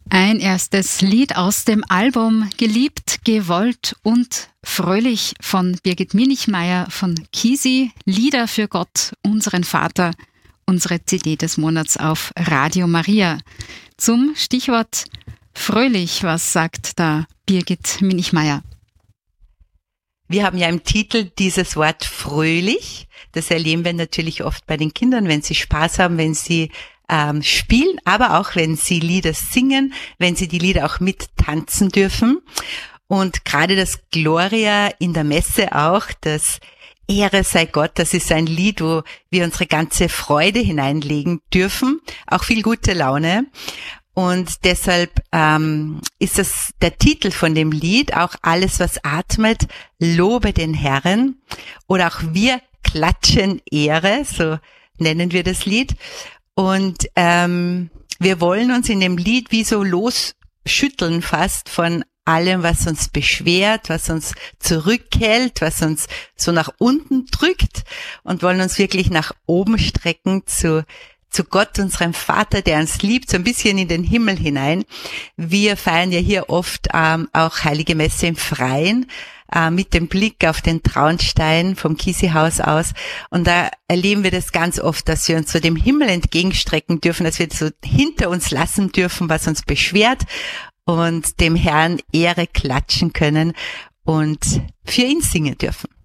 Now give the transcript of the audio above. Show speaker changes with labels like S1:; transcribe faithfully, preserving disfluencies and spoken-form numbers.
S1: Ein erstes Lied aus dem Album Geliebt, gewollt und fröhlich von Birgit Minichmayr von Kisi. Lieder für Gott, unseren Vater, unsere C D des Monats auf Radio Maria. Zum Stichwort fröhlich, was sagt da Birgit Minichmayr?
S2: Wir haben ja im Titel dieses Wort fröhlich. Das erleben wir natürlich oft bei den Kindern, wenn sie Spaß haben, wenn sie ähm, spielen, aber auch wenn sie Lieder singen, wenn sie die Lieder auch mittanzen dürfen. Und gerade das Gloria in der Messe auch, das Ehre sei Gott, das ist ein Lied, wo wir unsere ganze Freude hineinlegen dürfen, auch viel gute Laune. Und deshalb ähm, ist das der Titel von dem Lied, auch alles, was atmet, lobe den Herrn. Oder auch wir klatschen Ehre, so nennen wir das Lied. Und ähm, wir wollen uns in dem Lied wie so losschütteln fast von allem, was uns beschwert, was uns zurückhält, was uns so nach unten drückt, und wollen uns wirklich nach oben strecken zu zu Gott, unserem Vater, der uns liebt, so ein bisschen in den Himmel hinein. Wir feiern ja hier oft ähm, auch Heilige Messe im Freien, äh, mit dem Blick auf den Traunstein vom Kisi-Haus aus. Und da erleben wir das ganz oft, dass wir uns so dem Himmel entgegenstrecken dürfen, dass wir so hinter uns lassen dürfen, was uns beschwert, und dem Herrn Ehre klatschen können und für ihn singen dürfen.